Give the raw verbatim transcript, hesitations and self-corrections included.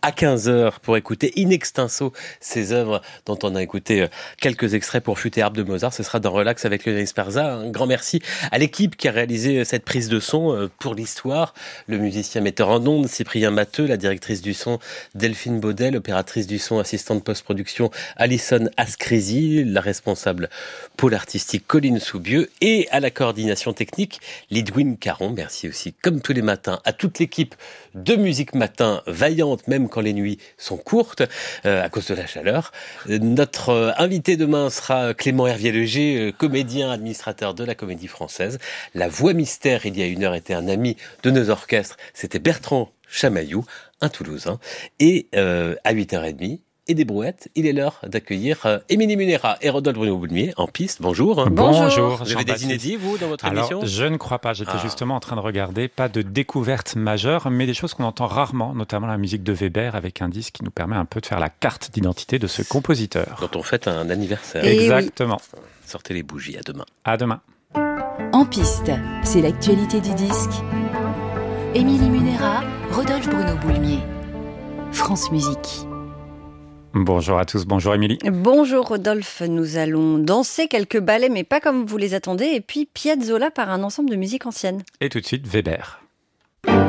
à quinze heures pour écouter in extenso ces œuvres dont on a écouté quelques extraits pour Flûte et harpe de Mozart. Ce sera dans Relax avec Lionel Esparza. Un grand merci à l'équipe qui a réalisé cette prise de son pour l'histoire. Le musicien metteur en ondes Cyprien Matteux, la directrice du son Delphine Baudet, l'opératrice du son assistante post-production Alison Ascrisi, la responsable pôle artistique Colline Soubieux et à la coordination technique Lidwin Caron. Merci aussi, comme tous les matins, à toute l'équipe de Musique Matin, vaillante même quand les nuits sont courtes euh, à cause de la chaleur. Euh, notre euh, invité demain sera Clément Hervier-Leger, euh, comédien, administrateur de la Comédie Française. La voix mystère, il y a une heure, était un ami de nos orchestres. C'était Bertrand Chamaillou, un Toulousain. Et euh, à huit heures trente, et des brouettes, il est l'heure d'accueillir euh, Émilie Munera et Rodolphe Bruno-Boulmier en piste. Bonjour. Bonjour. Vous avez des inédits, vous, dans votre Alors, émission ? Je ne crois pas. J'étais ah. justement en train de regarder, pas de découvertes majeures, mais des choses qu'on entend rarement, notamment la musique de Weber, avec un disque qui nous permet un peu de faire la carte d'identité de ce compositeur. Dont on fête un anniversaire. Et Exactement. Oui. Sortez les bougies, à demain. À demain. En piste, c'est l'actualité du disque. Émilie Munera, Rodolphe Bruno-Boulmier. France Musique. Bonjour à tous, bonjour Émilie. Bonjour Rodolphe, nous allons danser quelques ballets, mais pas comme vous les attendez, et puis Piazzolla par un ensemble de musique ancienne. Et tout de suite, Weber.